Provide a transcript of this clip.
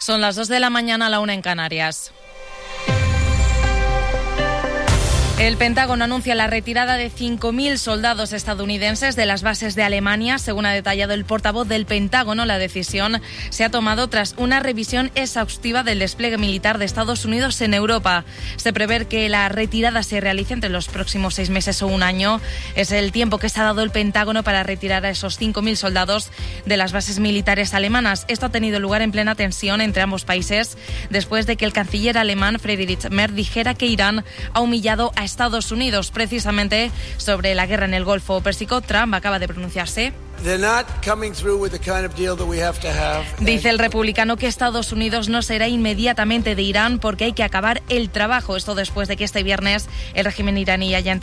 Son las 2 de la mañana, a la 1 en Canarias. El Pentágono anuncia la retirada de 5.000 soldados estadounidenses de las bases de Alemania. Según ha detallado el portavoz del Pentágono, la decisión se ha tomado tras una revisión exhaustiva del despliegue militar de Estados Unidos en Europa. Se prevé que la retirada se realice entre los próximos 6 meses o un año. Es el tiempo que se ha dado el Pentágono para retirar a esos 5.000 soldados de las bases militares alemanas. Esto ha tenido lugar en plena tensión entre ambos países después de que el canciller alemán Friedrich Merz dijera que Irán ha humillado a Estados Unidos. Precisamente sobre la guerra en el Golfo Pérsico, Trump acaba de pronunciarse. Dice el republicano que Estados Unidos no será inmediatamente de Irán porque hay que acabar el trabajo. Esto después de que este viernes el régimen iraní haya